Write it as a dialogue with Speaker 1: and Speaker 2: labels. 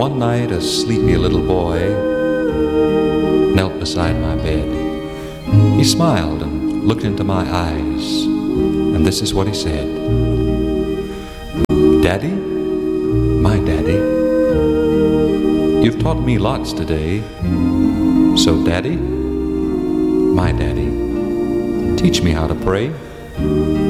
Speaker 1: One night, a sleepy little boy knelt beside my bed. He smiled and looked into my eyes, and this is what he said. Daddy, my daddy, you've taught me lots today. So daddy, my daddy, teach me how to pray.